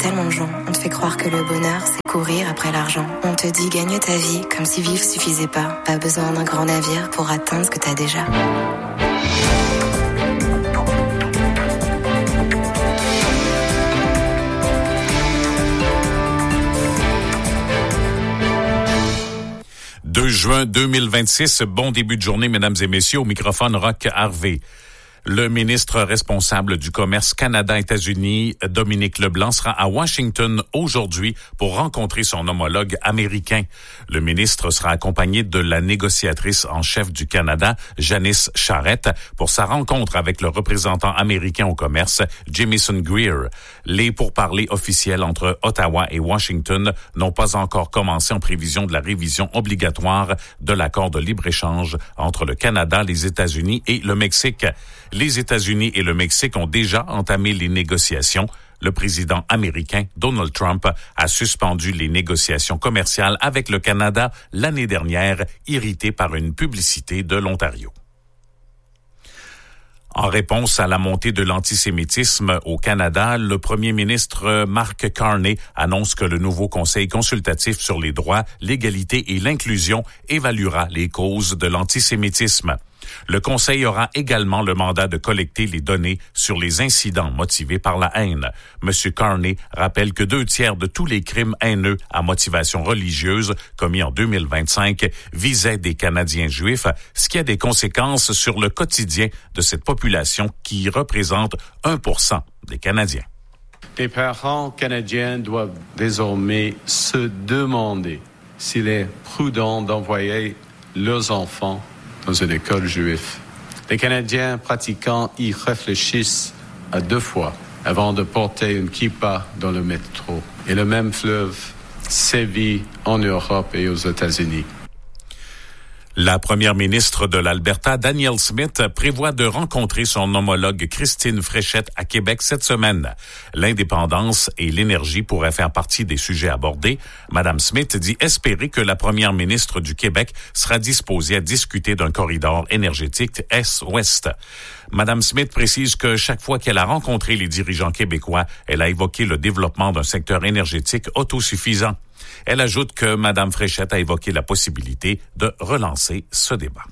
tellement de gens. On te fait croire que le bonheur, c'est courir après l'argent. On te dit gagne ta vie, comme si vivre suffisait pas. Pas besoin d'un grand navire pour atteindre ce que t'as déjà. « 2 juin 2026, bon début de journée, mesdames et messieurs, au microphone Roch Harvey. Le ministre responsable du commerce Canada-États-Unis, Dominique Leblanc, sera à Washington aujourd'hui pour rencontrer son homologue américain. Le ministre sera accompagné de la négociatrice en chef du Canada, Janice Charette, pour sa rencontre avec le représentant américain au commerce, Jamieson Greer. Les pourparlers officiels entre Ottawa et Washington n'ont pas encore commencé en prévision de la révision obligatoire de l'accord de libre-échange entre le Canada, les États-Unis et le Mexique. Les États-Unis et le Mexique ont déjà entamé les négociations. Le président américain, Donald Trump, a suspendu les négociations commerciales avec le Canada l'année dernière, irrité par une publicité de l'Ontario. En réponse à la montée de l'antisémitisme au Canada, le premier ministre Mark Carney annonce que le nouveau Conseil consultatif sur les droits, l'égalité et l'inclusion évaluera les causes de l'antisémitisme. Le Conseil aura également le mandat de collecter les données sur les incidents motivés par la haine. M. Carney rappelle que 2/3 de tous les crimes haineux à motivation religieuse commis en 2025 visaient des Canadiens juifs, ce qui a des conséquences sur le quotidien de cette population qui représente 1% des Canadiens. Les parents canadiens doivent désormais se demander s'il est prudent d'envoyer leurs enfants dans une école juive. Les Canadiens pratiquants y réfléchissent à 2 fois avant de porter une kippa dans le métro. Et le même fleuve sévit en Europe et aux États-Unis. La première ministre de l'Alberta, Danielle Smith, prévoit de rencontrer son homologue Christine Fréchette à Québec cette semaine. L'indépendance et l'énergie pourraient faire partie des sujets abordés. Madame Smith dit espérer que la première ministre du Québec sera disposée à discuter d'un corridor énergétique Est-Ouest. Madame Smith précise que chaque fois qu'elle a rencontré les dirigeants québécois, elle a évoqué le développement d'un secteur énergétique autosuffisant. Elle ajoute que Mme Fréchette a évoqué la possibilité de relancer ce débat.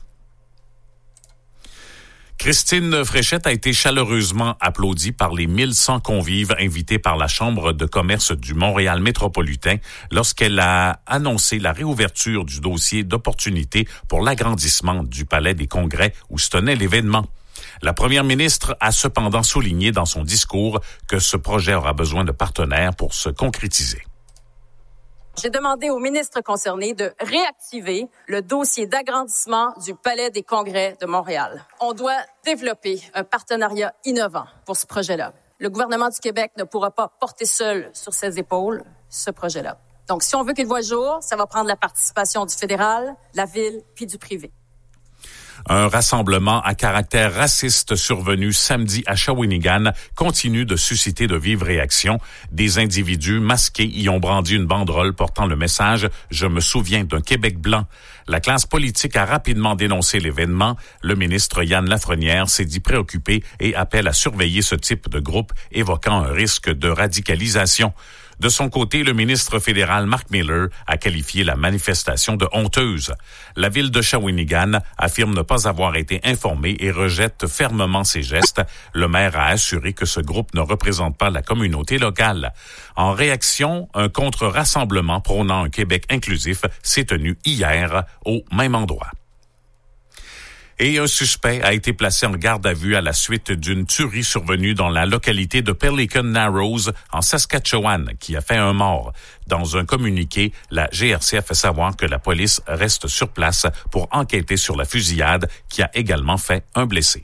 Christine Fréchette a été chaleureusement applaudie par les 1100 convives invités par la Chambre de commerce du Montréal métropolitain lorsqu'elle a annoncé la réouverture du dossier d'opportunité pour l'agrandissement du Palais des Congrès où se tenait l'événement. La première ministre a cependant souligné dans son discours que ce projet aura besoin de partenaires pour se concrétiser. J'ai demandé au ministre concerné de réactiver le dossier d'agrandissement du Palais des Congrès de Montréal. On doit développer un partenariat innovant pour ce projet-là. Le gouvernement du Québec ne pourra pas porter seul sur ses épaules ce projet-là. Donc, si on veut qu'il voie le jour, ça va prendre la participation du fédéral, de la ville puis du privé. Un rassemblement à caractère raciste survenu samedi à Shawinigan continue de susciter de vives réactions. Des individus masqués y ont brandi une banderole portant le message « Je me souviens d'un Québec blanc ». La classe politique a rapidement dénoncé l'événement. Le ministre Yann Lafrenière s'est dit préoccupé et appelle à surveiller ce type de groupe, évoquant un risque de radicalisation. De son côté, le ministre fédéral Mark Miller a qualifié la manifestation de honteuse. La ville de Shawinigan affirme ne pas avoir été informée et rejette fermement ces gestes. Le maire a assuré que ce groupe ne représente pas la communauté locale. En réaction, un contre-rassemblement prônant un Québec inclusif s'est tenu hier au même endroit. Et un suspect a été placé en garde à vue à la suite d'une tuerie survenue dans la localité de Pelican Narrows, en Saskatchewan, qui a fait un mort. Dans un communiqué, la GRC a fait savoir que la police reste sur place pour enquêter sur la fusillade qui a également fait un blessé.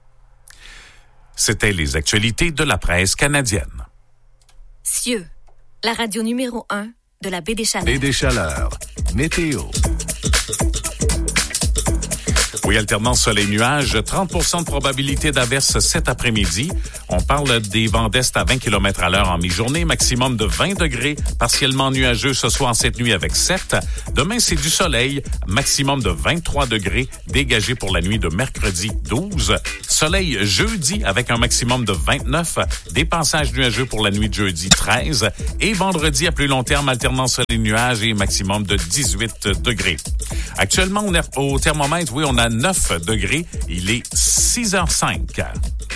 C'était les actualités de la presse canadienne. Cieux, la radio numéro 1 de la Baie des Chaleurs. Baie des Chaleurs, météo. Oui, alternance soleil-nuage, 30% de probabilité d'averse cet après-midi. On parle des vents d'est à 20 km/h en mi-journée, maximum de 20 degrés, partiellement nuageux ce soir cette nuit avec 7. Demain, c'est du soleil, maximum de 23 degrés, dégagé pour la nuit de mercredi 12. Soleil jeudi avec un maximum de 29, des passages nuageux pour la nuit de jeudi 13. Et vendredi, à plus long terme, alternance soleil-nuage et maximum de 18 degrés. Actuellement, on est au thermomètre, oui, on a 9 degrés. Il est 6h05.